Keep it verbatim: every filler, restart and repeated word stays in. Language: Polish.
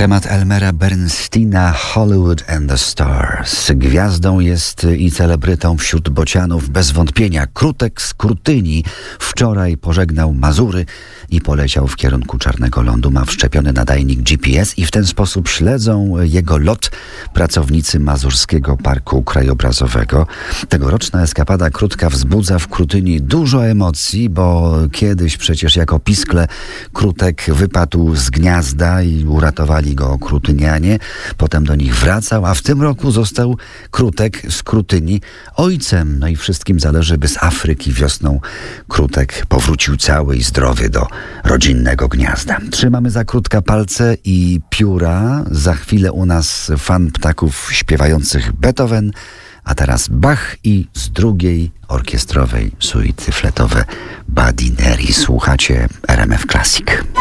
Temat Elmera Bernsteina Hollywood and the Stars. Gwiazdą jest i celebrytą wśród bocianów bez wątpienia. Krutek z Krutyni wczoraj pożegnał Mazury i poleciał w kierunku Czarnego Lądu. Ma wszczepiony nadajnik G P S i w ten sposób śledzą jego lot pracownicy Mazurskiego Parku Krajobrazowego. Tegoroczna eskapada Krutka wzbudza w Krutyni dużo emocji, bo kiedyś przecież jako piskle Krutek wypadł z gniazda i uratowali go Krutynianie. Potem do nich wracał, a w tym roku został Krutek z Krutyni ojcem. No i wszystkim zależy, by z Afryki wiosną Krutek powrócił cały i zdrowy do rodzinnego gniazda. Trzymamy za Krutka palce i pióra. Za chwilę u nas fan ptaków śpiewających Beethoven, a teraz Bach i z drugiej orkiestrowej suity fletowe Badineri. Słuchacie R M F Classic.